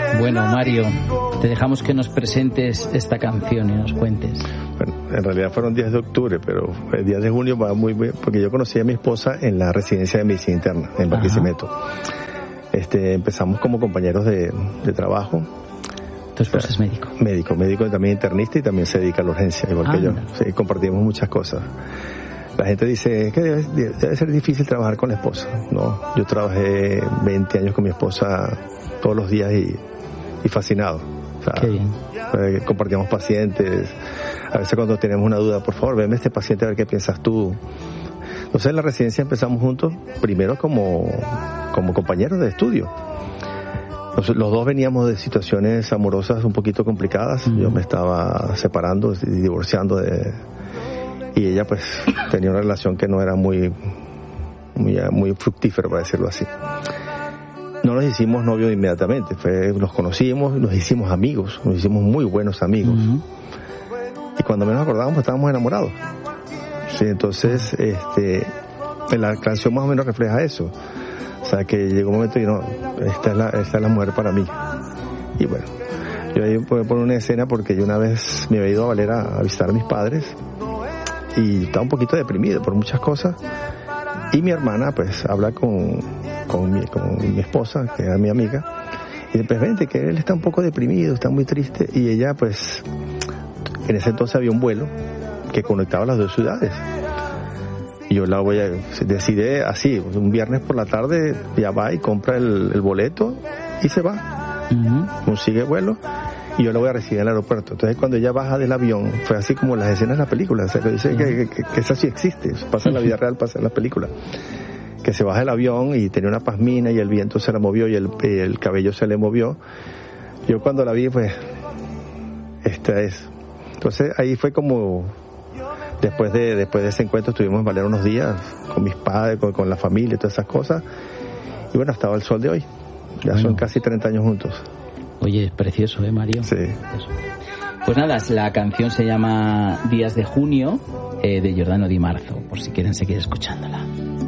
Bueno, Mario, te dejamos que nos presentes esta canción y nos cuentes. Bueno, en realidad fueron 10 de octubre, pero el 10 de junio va muy bien, porque yo conocí a mi esposa en la residencia de medicina interna, en Barquisimeto. Empezamos como compañeros de trabajo. ¿Tu esposa es médico? Médico y también internista, y también se dedica a la urgencia, igual que yo. Sí, compartimos muchas cosas. La gente dice que debe ser difícil trabajar con la esposa. No, yo trabajé 20 años con mi esposa todos los días y fascinado. O sea, qué bien. Compartíamos pacientes. A veces cuando tenemos una duda, por favor, veme este paciente a ver qué piensas tú. Entonces en la residencia empezamos juntos, primero como compañeros de estudio. Los dos veníamos de situaciones amorosas un poquito complicadas. Yo me estaba separando y divorciando y ella pues tenía una relación que no era muy fructífera, para decirlo así. No nos hicimos novios inmediatamente, nos conocimos, nos hicimos amigos, nos hicimos muy buenos amigos. Y cuando menos acordábamos estábamos enamorados. Sí, entonces la canción más o menos refleja eso. O sea, que llegó un momento y esta es la mujer para mí. Y bueno, yo ahí puedo poner una escena porque yo una vez me había ido a Valera a visitar a mis padres y estaba un poquito deprimido por muchas cosas. Y mi hermana pues habla con mi esposa, que era mi amiga, y dice, pues vente, que él está un poco deprimido, está muy triste. Y ella pues, en ese entonces había un vuelo que conectaba las dos ciudades. Y yo decidí así, un viernes por la tarde ya va y compra el boleto y se va. Consigue vuelo y yo la voy a recibir en el aeropuerto. Entonces cuando ella baja del avión, fue así como las escenas de la película. O sea, que dice que eso sí existe, eso pasa en la vida real, pasa en la película. Que se baja el avión y tenía una pasmina y el viento se la movió y el cabello se le movió. Yo cuando la vi, pues, esta es. Entonces ahí fue como... Después de ese encuentro estuvimos en Valera unos días con mis padres, con la familia y todas esas cosas. Y bueno, hasta el sol de hoy. Ya son casi 30 años juntos. Oye, es precioso, Mario? Sí. Eso. Pues nada, la canción se llama Días de Junio, de Giordano Di Marzo, por si quieren seguir escuchándola.